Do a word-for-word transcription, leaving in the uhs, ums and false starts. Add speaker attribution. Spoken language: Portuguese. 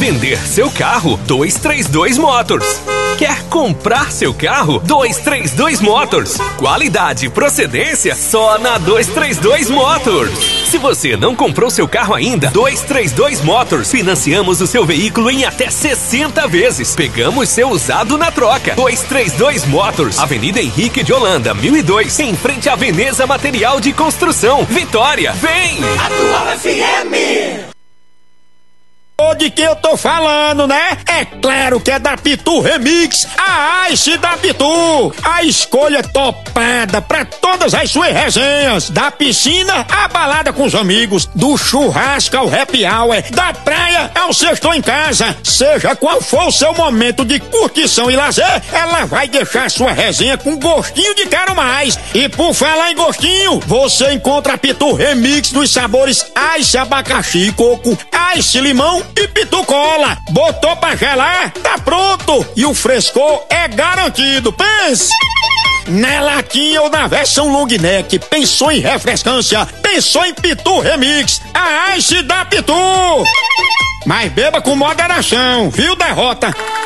Speaker 1: vender seu carro? duzentos e trinta e dois Motors. Quer comprar seu carro? duzentos e trinta e dois Motors. Qualidade e procedência só na duzentos e trinta e dois Motors. Se você não comprou seu carro ainda, duzentos e trinta e dois Motors. Financiamos o seu veículo em até sessenta vezes. Pegamos seu usado na troca. duzentos e trinta e dois Motors. Avenida Henrique de Holanda, mil e dois. Em frente à Veneza Material de Construção. Vitória, vem!
Speaker 2: Atual F M.
Speaker 3: De que eu tô falando, né? É claro que é da Pitu Remix, a Ice da Pitu. A escolha topada pra todas as suas resenhas. Da piscina à balada com os amigos, do churrasco ao happy hour, da praia ao sextou em casa. Seja qual for o seu momento de curtição e lazer, ela vai deixar sua resenha com gostinho de quero mais. E por falar em gostinho, você encontra a Pitu Remix nos sabores Ice abacaxi e coco, Ice limão e Pitu Cola. Botou pra gelar, tá pronto. E o frescor é garantido. Pense! Na latinha ou na versão long neck, pensou em refrescância, pensou em Pitu Remix, a Ice da Pitu. Mas beba com moderação, viu, derrota?